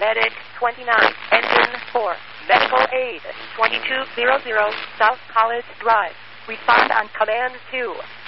Medic 29, Engine 4. Medical Aid 2200 South College Drive. Respond on Command 2.